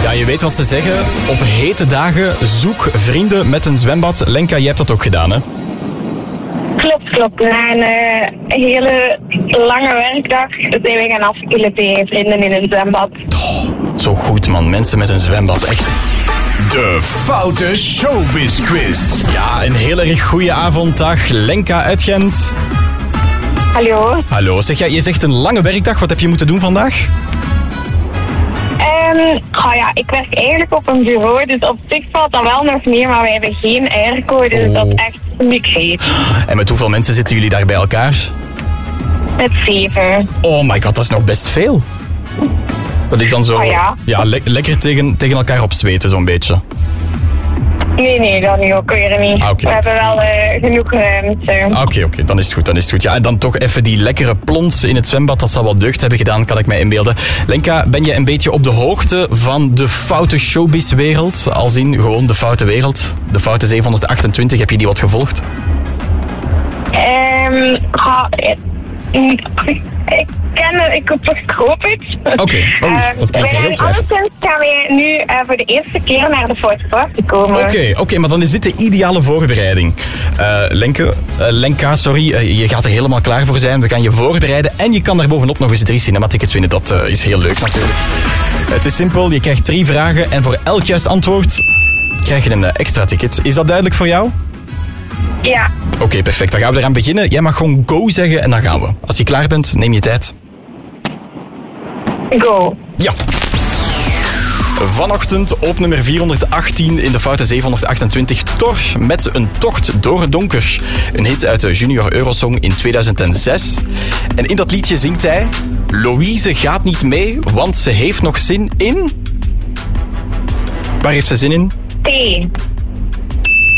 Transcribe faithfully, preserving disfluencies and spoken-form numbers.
Ja, je weet wat ze zeggen. Op hete dagen zoek vrienden met een zwembad. Lenka, jij hebt dat ook gedaan, hè? Klopt, klopt. Na een uh, hele lange werkdag zijn we gaan afkoelen tegen vrienden in een zwembad. Oh, zo goed, man. Mensen met een zwembad, echt. De Foute Showbiz Quiz. Ja, een hele erg goede avond. Dag, Lenka uit Gent. Hallo. Hallo. Zeg, jij, je zegt een lange werkdag. Wat heb je moeten doen vandaag? Um, oh ja, ik werk eigenlijk op een bureau, dus op zich valt dat wel nog meer, maar wij hebben geen airco, dus Oh. dat is echt niet heet. En met hoeveel mensen zitten jullie daar bij elkaar? Met zeven. Oh my god, dat is nog best veel. Dat is dan zo... Oh ja. Ja, le- lekker tegen, tegen elkaar opzweten, zo'n beetje. Nee, nee, dat niet ook weer niet. Ah, oké. We hebben wel uh, genoeg ruimte. Oké, ah, oké, okay, dan is het goed, dan is het goed. Ja, en dan toch even die lekkere plons in het zwembad, dat zal wel deugd hebben gedaan, kan ik mij inbeelden. Lenka, ben je een beetje op de hoogte van de foute showbiz-wereld? Als in gewoon de foute wereld, de foute zevenhonderdachtentwintig, heb je die wat gevolgd? Um, oh, ik, ik ken het, ik hoop het. Oké, okay. oh, uh, dat klinkt heel twijfel. Anderszins gaan we nu uh, voor de eerste keer naar de Foute Party komen. Oké, okay, oké, okay, maar dan is dit de ideale voorbereiding. Uh, Lenke, uh, Lenka, sorry, uh, je gaat er helemaal klaar voor zijn. We gaan je voorbereiden en je kan daar bovenop nog eens drie cinematickets winnen. Dat uh, is heel leuk natuurlijk. Het is simpel, je krijgt drie vragen en voor elk juist antwoord krijg je een uh, extra ticket. Is dat duidelijk voor jou? Ja. Oké, okay, perfect. Dan gaan we eraan beginnen. Jij mag gewoon go zeggen en dan gaan we. Als je klaar bent, neem je tijd. Go. Ja. Vanochtend op nummer vierhonderdachttien in de foute zevenhonderdachtentwintig Thor met een tocht door het donker. Een hit uit de Junior Eurosong in tweeduizend zes. En in dat liedje zingt hij: Louise gaat niet mee, want ze heeft nog zin in... Waar heeft ze zin in? T.